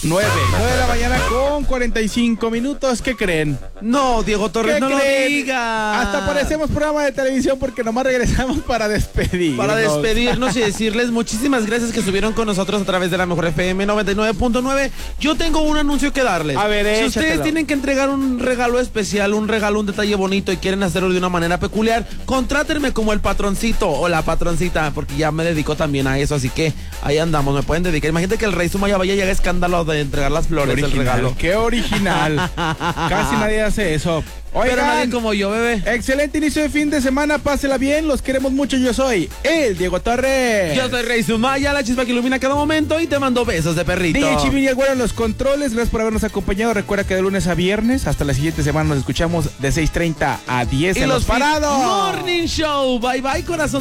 9 de la mañana con 45 minutos. ¿Qué creen? No, Diego Torres, no creen? lo digas. Hasta parecemos programa de televisión porque nomás regresamos para despedirnos. Para despedirnos y decirles muchísimas gracias que estuvieron con nosotros a través de la Mejor FM 99.9. Yo tengo un anuncio que darles. A ver, si échatelo. ustedes tienen que entregar un regalo especial, un detalle bonito y quieren hacerlo de una manera peculiar, contrátenme como el patroncito o la patroncita, porque ya me dedico también a eso, así que ahí andamos, me pueden dedicar. Imagínate que el Rey Sumaya vaya y haga escándalo de entregar las flores del regalo. Qué original. Casi nadie hace eso. Pero nadie Oigan, como yo, bebé. excelente inicio de fin de semana, pásela bien, los queremos mucho. Yo soy el Diego Torres. Yo soy Rey Sumaya, la chispa que ilumina cada momento, y te mando besos de perrito. DJ Chivini y el Güero en los controles, gracias por habernos acompañado. Recuerda que de lunes a viernes, hasta la siguiente semana nos escuchamos de 6:30 a 10 y en los parados. Morning Show. Bye bye, corazón.